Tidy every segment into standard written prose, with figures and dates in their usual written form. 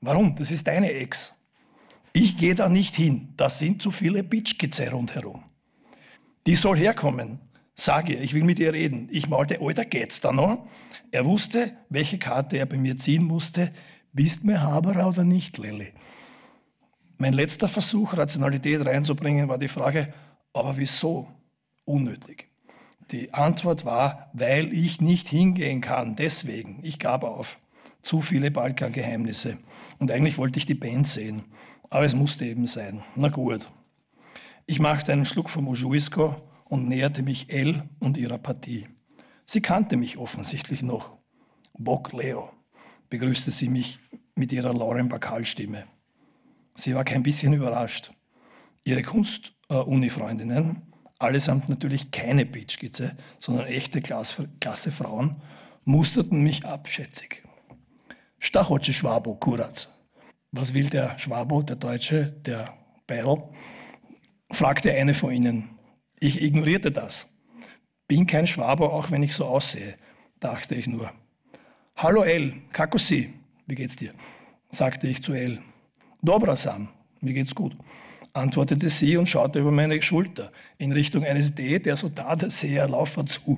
Warum? Das ist deine Ex. Ich gehe da nicht hin. Da sind zu viele Bitchkitze rundherum. Die soll herkommen. Sag ihr, ich will mit ihr reden. Ich malte, Alter, geht's da noch? Er wusste, welche Karte er bei mir ziehen musste. Bist mir Haberer oder nicht, Lilly? Mein letzter Versuch, Rationalität reinzubringen, war die Frage, aber wieso? Unnötig. Die Antwort war, weil ich nicht hingehen kann. Deswegen. Ich gab auf. Zu viele Balkangeheimnisse. Und eigentlich wollte ich die Band sehen. Aber es musste eben sein. Na gut. Ich machte einen Schluck vom Ojuisko und näherte mich Elle und ihrer Partie. Sie kannte mich offensichtlich noch. Bok Leo, begrüßte sie mich mit ihrer Lauren Bacall-Stimme. Sie war kein bisschen überrascht. Ihre Kunst-Uni-Freundinnen, allesamt natürlich keine Bitchkitze, sondern echte Klasse-Frauen, musterten mich abschätzig. Stachoce Schwabo, Kuratz. Was will der Schwabo, der Deutsche, der Beil? Fragte eine von ihnen. Ich ignorierte das. Bin kein Schwabo, auch wenn ich so aussehe, dachte ich nur. Hallo El, kako si? Wie geht's dir? Sagte ich zu El. Dobra Sam, mir geht's gut, antwortete sie und schaute über meine Schulter in Richtung eines D, der so da der Seherlaufer zu.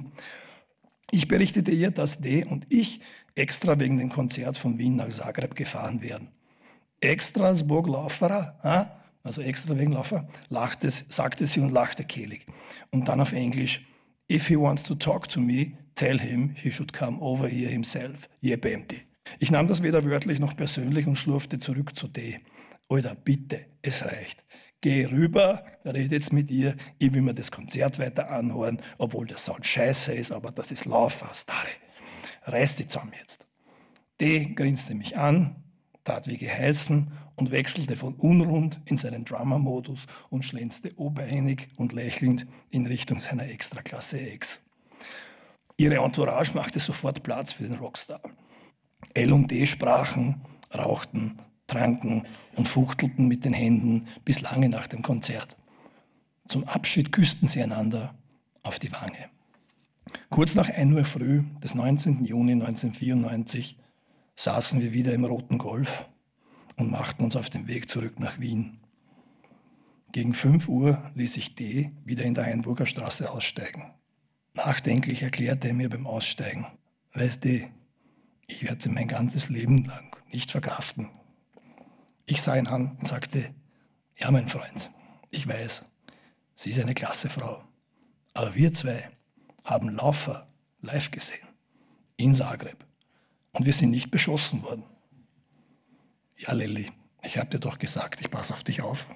Ich berichtete ihr, dass D und ich extra wegen dem Konzert von Wien nach Zagreb gefahren wären. Extra zbog Laufera, also extra wegen Laufer, sagte sie und lachte kehlig. Und dann auf Englisch, if he wants to talk to me, tell him he should come over here himself, jebemti. Ich nahm das weder wörtlich noch persönlich und schlurfte zurück zu D. Alter, bitte, es reicht. Geh rüber, rede jetzt mit ihr, ich will mir das Konzert weiter anhören, obwohl der Sound scheiße ist, aber das ist Laufer, Starre. Reiß die zusammen jetzt. D grinste mich an, tat wie geheißen und wechselte von unrund in seinen Drummer-Modus und schlänzte obereinig und lächelnd in Richtung seiner Extraklasse-Ex. Ihre Entourage machte sofort Platz für den Rockstar. L und D sprachen, rauchten, tranken und fuchtelten mit den Händen bis lange nach dem Konzert. Zum Abschied küssten sie einander auf die Wange. Kurz nach 1 Uhr früh des 19. Juni 1994 saßen wir wieder im Roten Golf und machten uns auf den Weg zurück nach Wien. Gegen 5 Uhr ließ ich D wieder in der Hainburger Straße aussteigen. Nachdenklich erklärte er mir beim Aussteigen, weißt du, ich werde sie mein ganzes Leben lang nicht verkraften. Ich sah ihn an und sagte, ja mein Freund, ich weiß, sie ist eine klasse Frau, aber wir zwei haben Laufer live gesehen, in Zagreb, und wir sind nicht beschossen worden. Ja Lilly, ich habe dir doch gesagt, ich passe auf dich auf.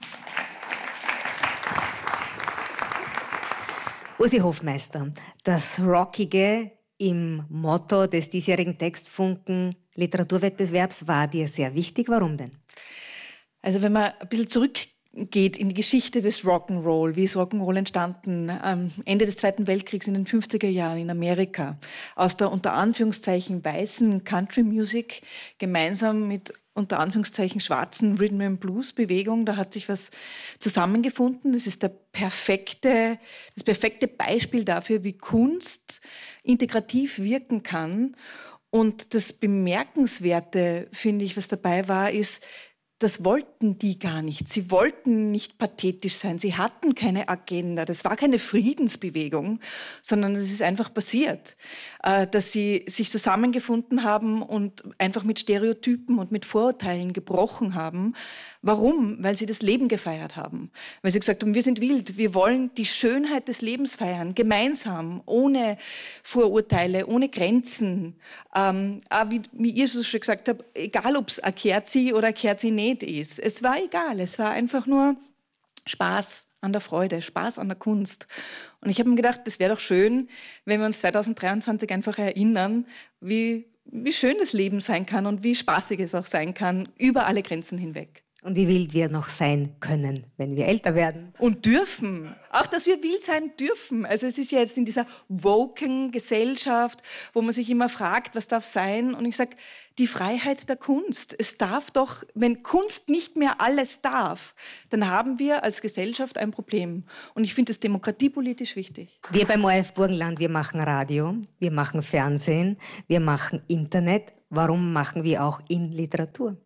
Urs Hofmeister, das Rockige im Motto des diesjährigen Textfunken Literaturwettbewerbs war dir sehr wichtig. Warum denn? Also wenn man ein bisschen zurückgeht in die Geschichte des Rock'n'Roll, wie ist Rock'n'Roll entstanden? Am Ende des Zweiten Weltkriegs in den 50er Jahren in Amerika. Aus der unter Anführungszeichen weißen Country Music gemeinsam mit unter Anführungszeichen schwarzen Rhythm and Blues Bewegung, da hat sich was zusammengefunden. Das ist das perfekte Beispiel dafür, wie Kunst integrativ wirken kann. Und das Bemerkenswerte, finde ich, was dabei war, ist, das wollten die gar nicht. Sie wollten nicht pathetisch sein. Sie hatten keine Agenda. Das war keine Friedensbewegung, sondern es ist einfach passiert, dass sie sich zusammengefunden haben und einfach mit Stereotypen und mit Vorurteilen gebrochen haben. Warum? Weil sie das Leben gefeiert haben. Weil sie gesagt haben, wir sind wild. Wir wollen die Schönheit des Lebens feiern, gemeinsam, ohne Vorurteile, ohne Grenzen. Wie ihr so schon gesagt habt, egal ob es eine Kerzi oder eine Kerzi nicht ist. Es war egal, es war einfach nur Spaß an der Freude, Spaß an der Kunst. Und ich habe mir gedacht, das wäre doch schön, wenn wir uns 2023 einfach erinnern, wie schön das Leben sein kann und wie spaßig es auch sein kann, über alle Grenzen hinweg. Und wie wild wir noch sein können, wenn wir älter werden. Und dürfen. Auch, dass wir wild sein dürfen. Also es ist ja jetzt in dieser woken Gesellschaft, wo man sich immer fragt, was darf sein? Und ich sage, die Freiheit der Kunst. Es darf doch, wenn Kunst nicht mehr alles darf, dann haben wir als Gesellschaft ein Problem. Und ich finde das demokratiepolitisch wichtig. Wir beim ORF Burgenland, wir machen Radio, wir machen Fernsehen, wir machen Internet. Warum machen wir auch in Literatur?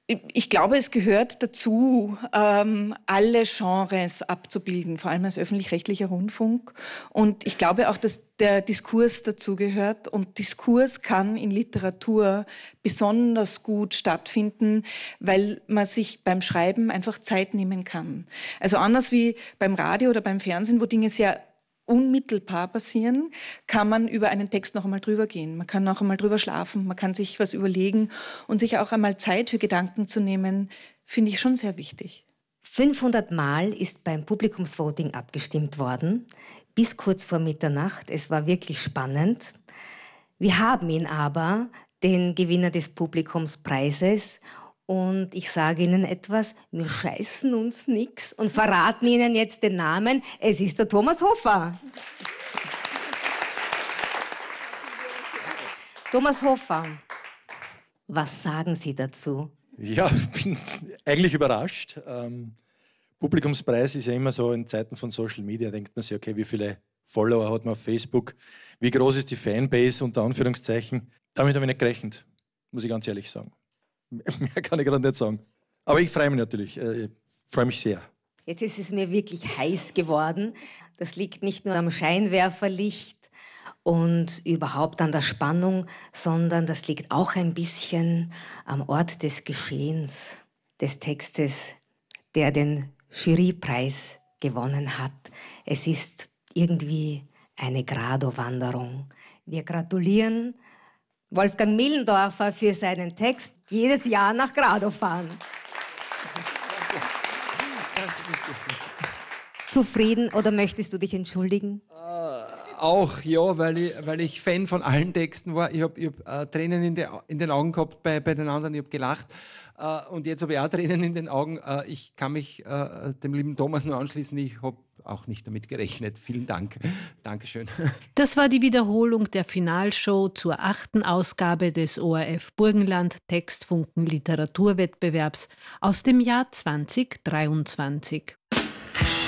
Ich glaube, es gehört dazu, alle Genres abzubilden, vor allem als öffentlich-rechtlicher Rundfunk. Und ich glaube auch, dass der Diskurs dazu gehört. Und Diskurs kann in Literatur besonders gut stattfinden, weil man sich beim Schreiben einfach Zeit nehmen kann. Also anders wie beim Radio oder beim Fernsehen, wo Dinge sehr unmittelbar passieren, kann man über einen Text noch einmal drüber gehen. Man kann noch einmal drüber schlafen, man kann sich was überlegen und sich auch einmal Zeit für Gedanken zu nehmen, finde ich schon sehr wichtig. 500 Mal ist beim Publikumsvoting abgestimmt worden, bis kurz vor Mitternacht. Es war wirklich spannend. Wir haben ihn aber, den Gewinner des Publikumspreises. Und ich sage Ihnen etwas, wir scheißen uns nix und verraten Ihnen jetzt den Namen. Es ist der Thomas Hofer. Thomas Hofer, was sagen Sie dazu? Ja, ich bin eigentlich überrascht. Publikumspreis ist ja immer so in Zeiten von Social Media, denkt man sich, okay, wie viele Follower hat man auf Facebook, wie groß ist die Fanbase, unter Anführungszeichen. Damit habe ich nicht gerechnet, muss ich ganz ehrlich sagen. Mehr kann ich gerade nicht sagen. Aber ich freue mich natürlich, ich freue mich sehr. Jetzt ist es mir wirklich heiß geworden. Das liegt nicht nur am Scheinwerferlicht und überhaupt an der Spannung, sondern das liegt auch ein bisschen am Ort des Geschehens, des Textes, der den Jurypreis gewonnen hat. Es ist irgendwie eine Grado-Wanderung. Wir gratulieren Wolfgang Millendorfer für seinen Text jedes Jahr nach Grado fahren. Zufrieden oder möchtest du dich entschuldigen? Auch, ja, weil ich Fan von allen Texten war. Ich hab Tränen in den Augen gehabt bei den anderen, ich habe gelacht. Und jetzt habe ich auch Tränen in den Augen. Ich kann mich dem lieben Thomas nur anschließen. Ich habe auch nicht damit gerechnet. Vielen Dank. Dankeschön. Das war die Wiederholung der Finalshow zur 8. Ausgabe des ORF Burgenland Textfunken Literaturwettbewerbs aus dem Jahr 2023.